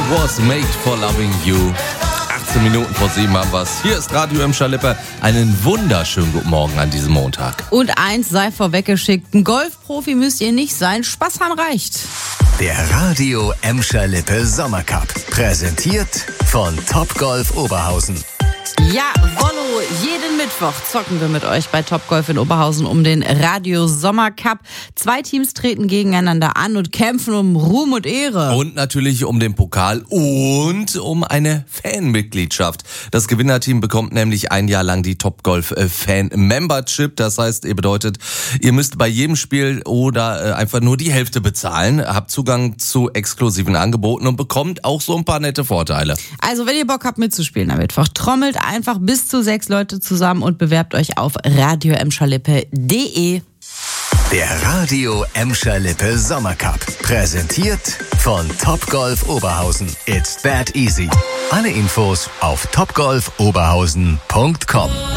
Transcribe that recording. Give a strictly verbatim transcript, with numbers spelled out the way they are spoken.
was made for loving you. achtzehn Minuten vor sieben haben wir's. Hier ist Radio Emscher-Lippe. Einen wunderschönen guten Morgen an diesem Montag. Und eins sei vorweggeschickt, ein Golfprofi müsst ihr nicht sein, Spaß haben reicht. Der Radio Emscher-Lippe Sommercup, präsentiert von Topgolf Oberhausen. Ja, Wollo, jeden Mittwoch zocken wir mit euch bei Topgolf in Oberhausen um den Radio Sommercup. Zwei Teams treten gegeneinander an und kämpfen um Ruhm und Ehre. Und natürlich um den Pokal und um eine Fanmitgliedschaft. Das Gewinnerteam bekommt nämlich ein Jahr lang die Topgolf Fan Membership. Das heißt, ihr bedeutet, ihr müsst bei jedem Spiel oder einfach nur die Hälfte bezahlen, habt Zugang zu exklusiven Angeboten und bekommt auch so ein paar nette Vorteile. Also wenn ihr Bock habt mitzuspielen am Mittwoch, trommelt einfach bis zu sechs Leute zusammen und bewerbt euch auf radio emscherlippe punkt de. Der Radio Emscher-Lippe Sommercup, präsentiert von Topgolf Oberhausen. It's that easy. Alle Infos auf topgolf oberhausen punkt com.